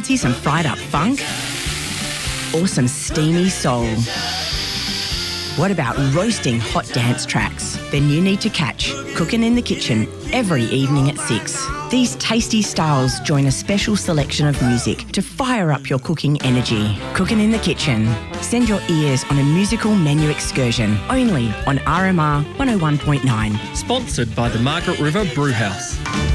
Fancy some fried up funk? Or some steamy soul? What about roasting hot dance tracks? Then you need to catch Cooking in the Kitchen every evening at 6. These tasty styles join a special selection of music to fire up your cooking energy. Cooking in the Kitchen. Send your ears on a musical menu excursion only on RMR 101.9. Sponsored by the Margaret River Brewhouse.